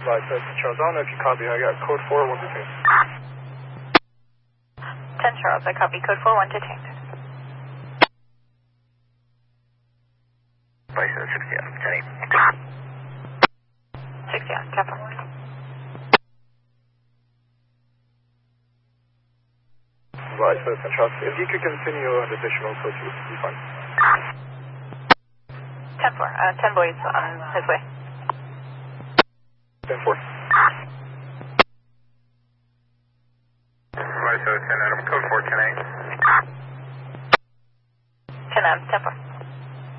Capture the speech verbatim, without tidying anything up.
Right, so Charles, I don't know if you copy. I got code four, one two two. ten Charles, I copy code four, one two two. Place at sixty on ten eight. sixty on, Kappa. Right, so ten Charles, if you could continue an additional code two, would be fine. ten four, uh, ten boys on his way. ten four. Right, so ten Adam, code four, ten eight. ten Adam, ten four.